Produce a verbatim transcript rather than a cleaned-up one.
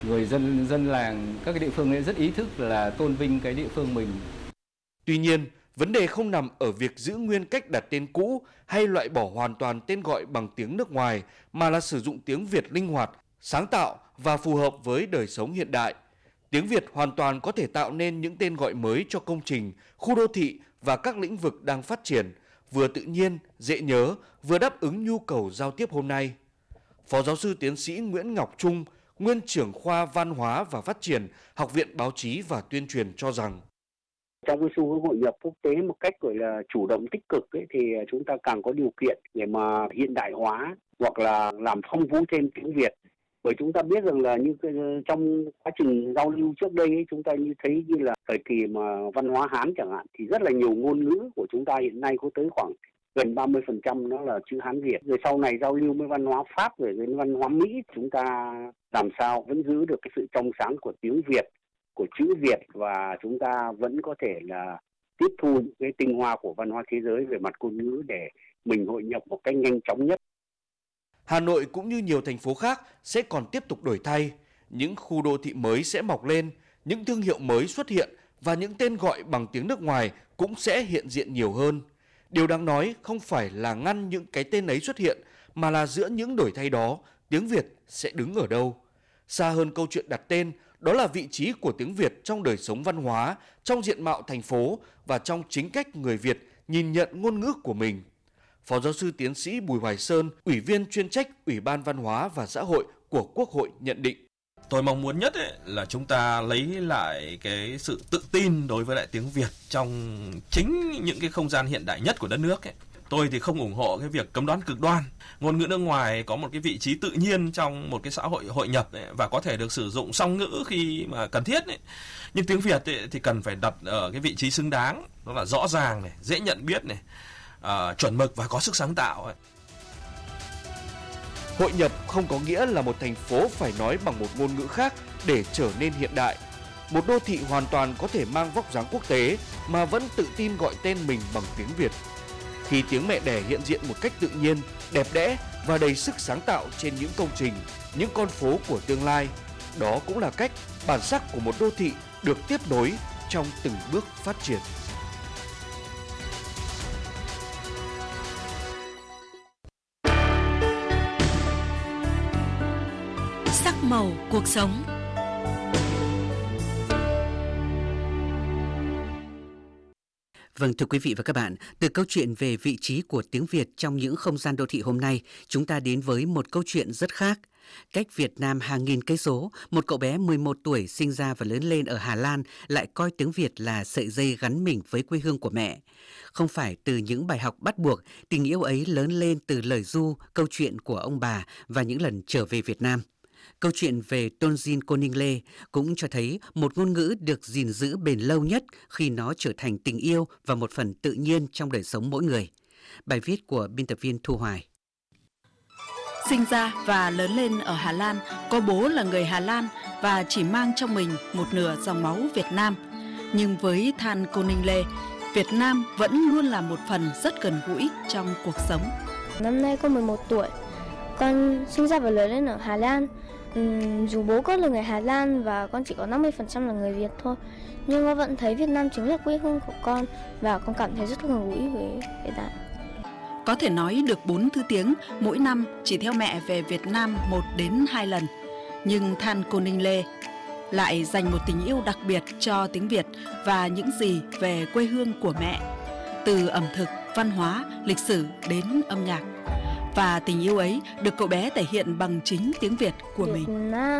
Người dân dân làng các cái địa phương ấy rất ý thức là tôn vinh cái địa phương mình. Tuy nhiên, vấn đề không nằm ở việc giữ nguyên cách đặt tên cũ hay loại bỏ hoàn toàn tên gọi bằng tiếng nước ngoài, mà là sử dụng tiếng Việt linh hoạt, sáng tạo và phù hợp với đời sống hiện đại. Tiếng Việt hoàn toàn có thể tạo nên những tên gọi mới cho công trình, khu đô thị và các lĩnh vực đang phát triển, vừa tự nhiên, dễ nhớ, vừa đáp ứng nhu cầu giao tiếp hôm nay. Phó giáo sư tiến sĩ Nguyễn Ngọc Trung, nguyên trưởng khoa Văn hóa và Phát triển, Học viện Báo chí và Tuyên truyền cho rằng trong cái xu hướng hội nhập quốc tế một cách gọi là chủ động tích cực ấy, thì chúng ta càng có điều kiện để mà hiện đại hóa hoặc là làm phong phú thêm tiếng Việt. Bởi chúng ta biết rằng là như trong quá trình giao lưu trước đây ấy, chúng ta như thấy như là thời kỳ mà văn hóa Hán chẳng hạn, thì rất là nhiều ngôn ngữ của chúng ta hiện nay có tới khoảng gần ba mươi phần trăm nó là chữ Hán Việt. Rồi sau này giao lưu với văn hóa Pháp rồi đến văn hóa Mỹ, chúng ta làm sao vẫn giữ được cái sự trong sáng của tiếng Việt, của chữ Việt, và chúng ta vẫn có thể là tiếp thu những cái tinh hoa của văn hóa thế giới về mặt ngôn ngữ để mình hội nhập một cách nhanh chóng nhất. Hà Nội cũng như nhiều thành phố khác sẽ còn tiếp tục đổi thay, những khu đô thị mới sẽ mọc lên, những thương hiệu mới xuất hiện và những tên gọi bằng tiếng nước ngoài cũng sẽ hiện diện nhiều hơn. Điều đáng nói không phải là ngăn những cái tên ấy xuất hiện, mà là giữa những đổi thay đó, tiếng Việt sẽ đứng ở đâu. Xa hơn câu chuyện đặt tên, đó là vị trí của tiếng Việt trong đời sống văn hóa, trong diện mạo thành phố và trong chính cách người Việt nhìn nhận ngôn ngữ của mình. Phó giáo sư tiến sĩ Bùi Hoài Sơn, Ủy viên chuyên trách Ủy ban Văn hóa và Xã hội của Quốc hội nhận định. Tôi mong muốn nhất ấy là chúng ta lấy lại cái sự tự tin đối với lại tiếng Việt trong chính những cái không gian hiện đại nhất của đất nước ấy. Tôi thì không ủng hộ cái việc cấm đoán cực đoan. Ngôn ngữ nước ngoài có một cái vị trí tự nhiên trong một cái xã hội hội nhập ấy, và có thể được sử dụng song ngữ khi mà cần thiết ấy. Nhưng tiếng Việt ấy, thì cần phải đặt ở cái vị trí xứng đáng, đó là rõ ràng này, dễ nhận biết này, uh, chuẩn mực và có sức sáng tạo ấy. Hội nhập không có nghĩa là một thành phố phải nói bằng một ngôn ngữ khác để trở nên hiện đại. Một đô thị hoàn toàn có thể mang vóc dáng quốc tế mà vẫn tự tin gọi tên mình bằng tiếng Việt. Khi tiếng mẹ đẻ hiện diện một cách tự nhiên, đẹp đẽ và đầy sức sáng tạo trên những công trình, những con phố của tương lai, đó cũng là cách bản sắc của một đô thị được tiếp nối trong từng bước phát triển. Sắc màu cuộc sống. Vâng, thưa quý vị và các bạn, từ câu chuyện về vị trí của tiếng Việt trong những không gian đô thị hôm nay, chúng ta đến với một câu chuyện rất khác. Cách Việt Nam hàng nghìn cây số, một cậu bé mười một tuổi sinh ra và lớn lên ở Hà Lan lại coi tiếng Việt là sợi dây gắn mình với quê hương của mẹ. Không phải từ những bài học bắt buộc, tình yêu ấy lớn lên từ lời ru, câu chuyện của ông bà và những lần trở về Việt Nam. Câu chuyện về Tonjin Koningle cũng cho thấy một ngôn ngữ được gìn giữ bền lâu nhất khi nó trở thành tình yêu và một phần tự nhiên trong đời sống mỗi người. Bài viết của biên tập viên Thu Hoài. Sinh ra và lớn lên ở Hà Lan, có bố là người Hà Lan và chỉ mang trong mình một nửa dòng máu Việt Nam. Nhưng với Than Koningle, Việt Nam vẫn luôn là một phần rất gần gũi trong cuộc sống. Năm nay con mười một tuổi, con sinh ra và lớn lên ở Hà Lan. Uhm, dù bố con là người Hà Lan và con chỉ có năm mươi phần trăm là người Việt thôi, nhưng con vẫn thấy Việt Nam chính là quê hương của con và con cảm thấy rất gần gũi với Việt Nam. Có thể nói được bốn thứ tiếng, mỗi năm chỉ theo mẹ về Việt Nam một đến hai lần. Nhưng Than Koningle lại dành một tình yêu đặc biệt cho tiếng Việt và những gì về quê hương của mẹ, từ ẩm thực, văn hóa, lịch sử đến âm nhạc. Và tình yêu ấy được cậu bé thể hiện bằng chính tiếng Việt của Việt mình. Nam.